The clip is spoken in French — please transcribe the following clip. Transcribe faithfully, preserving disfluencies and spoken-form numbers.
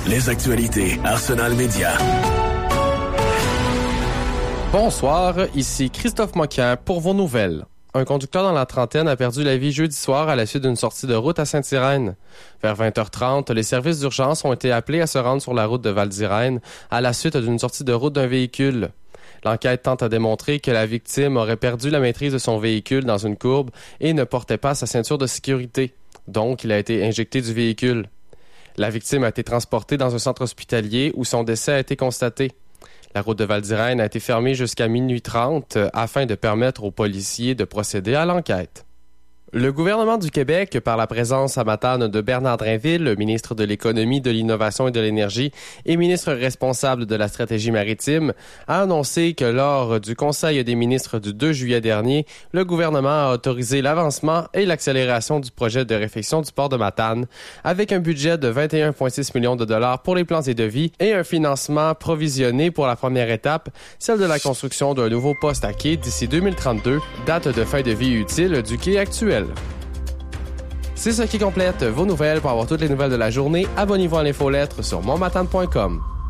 Les actualités Arsenal Média. Bonsoir, ici Christophe Moquin pour vos nouvelles. Un conducteur dans la trentaine a perdu la vie jeudi soir à la suite d'une sortie de route à Sainte-Irène. Vers vingt heures trente, les services d'urgence ont été appelés à se rendre sur la route de Val-d'Irène à la suite d'une sortie de route d'un véhicule. L'enquête tente à démontrer que la victime aurait perdu la maîtrise de son véhicule dans une courbe et ne portait pas sa ceinture de sécurité. Donc, il a été injecté du véhicule. La victime a été transportée dans un centre hospitalier où son décès a été constaté. La route de Val-d'Irène a été fermée jusqu'à minuit trente afin de permettre aux policiers de procéder à l'enquête. Le gouvernement du Québec, par la présence à Matane de Bernard Drinville, ministre de l'Économie, de l'Innovation et de l'Énergie et ministre responsable de la stratégie maritime, a annoncé que lors du Conseil des ministres du deux juillet dernier, le gouvernement a autorisé l'avancement et l'accélération du projet de réfection du port de Matane, avec un budget de vingt et un virgule six millions de dollars pour les plans et devis et un financement provisionné pour la première étape, celle de la construction d'un nouveau poste à quai d'ici deux mille trente-deux, date de fin de vie utile du quai actuel. C'est ce qui complète vos nouvelles. Pour avoir toutes les nouvelles de la journée, abonnez-vous à l'infolettre sur montmatane point com.